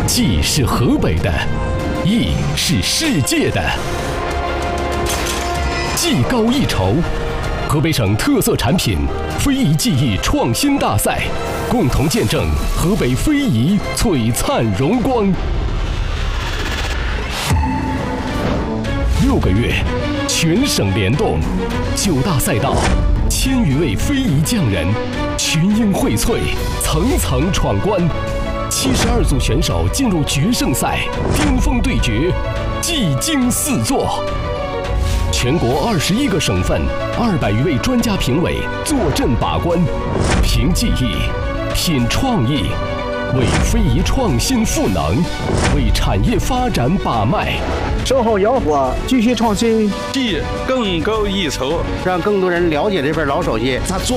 技是河北的，艺是世界的。技高一筹，河北省特色产品非遗技艺创新大赛，共同见证河北非遗璀璨荣光。6个月，全省联动，9大赛道，1000余位非遗匠人，群英荟萃，层层闯关。72组选手进入决胜赛，巅峰对决，技惊四座。全国21个省份200余位专家评委坐镇把关，凭技艺，品创意，为非遗创新赋能，为产业发展把脉。 收好吆喝，继续创新， 技更高一筹， 让更多人了解这份老手艺。 他做